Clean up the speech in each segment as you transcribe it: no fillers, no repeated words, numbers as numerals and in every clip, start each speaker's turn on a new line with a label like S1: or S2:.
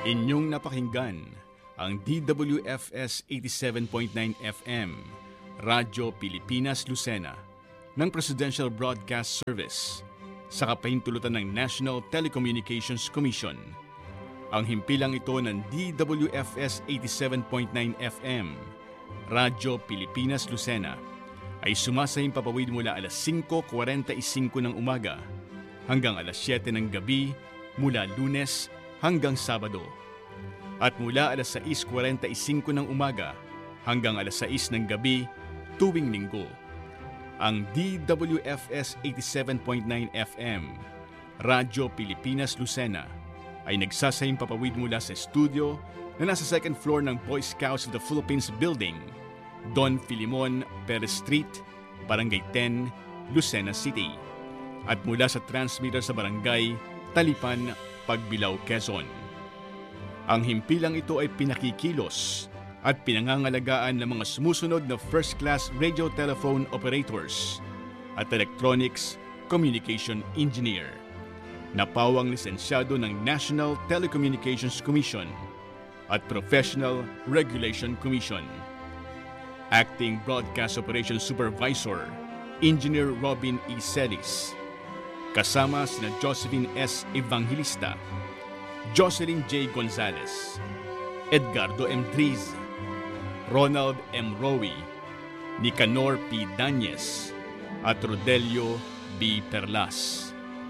S1: Inyong napakinggan ang DWFS 87.9 FM, Radyo Pilipinas Lucena, ng Presidential Broadcast Service sa kapahintulutan ng National Telecommunications Commission. Ang himpilang ito ng DWFS 87.9 FM, Radyo Pilipinas Lucena, ay sumasayang papawid mula alas 5:45 ng umaga hanggang alas 7 ng gabi mula Lunes hanggang Sabado, at mula alas 6:45 ng umaga hanggang alas 6 ng gabi tuwing Linggo. Ang DWFS 87.9 FM, Radyo Pilipinas Lucena, ay nagsasayang papawid mula sa studio na nasa second floor ng Boy Scouts of the Philippines Building, Don Filimon Perez Street, Barangay 10, Lucena City, at mula sa transmitter sa Barangay Talipan, Pagbilao, Quezon. Ang himpilang ito ay pinakikilos at pinangangalagaan ng mga sumusunod na first-class radio telephone operators at electronics communication engineer na pawang lisensyado ng National Telecommunications Commission at Professional Regulation Commission. Acting Broadcast Operations Supervisor, Engineer Robin E. Celis, kasama sina Josephine S. Evangelista, Jocelyn J. Gonzalez, Edgardo M. Driz, Ronald M. Rowi, Nicanor P. Dañez, at Rodelio B. Perlas.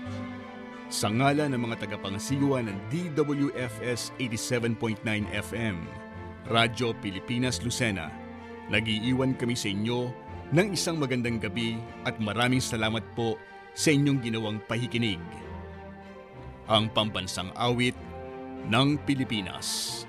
S1: Sa ngalan ng mga tagapangasiwa ng DWFS 87.9 FM, Radyo Pilipinas Lucena, nag-iiwan kami sa inyo ng isang magandang gabi at maraming salamat po sa inyong ginawang pakikinig. Ang pambansang awit ng Pilipinas.